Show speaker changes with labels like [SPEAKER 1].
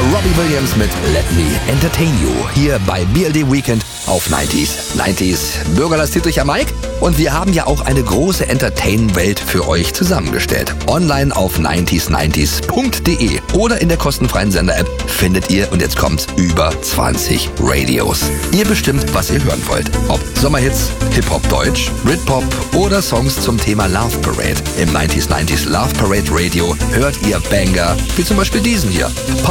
[SPEAKER 1] Robbie Williams mit Let Me Entertain You hier bei BLD Weekend auf 90s. Bürgerlass Dietricher Mike. Und wir haben ja auch eine große Entertain-Welt für euch zusammengestellt. Online auf 90s90s.de oder in der kostenfreien Sender-App findet ihr, und jetzt kommt's, über 20 Radios. Ihr bestimmt, was ihr hören wollt. Ob Sommerhits, Hip-Hop Deutsch, Britpop oder Songs zum Thema Love Parade. Im 90s Love Parade Radio hört ihr Banger, wie zum Beispiel diesen hier.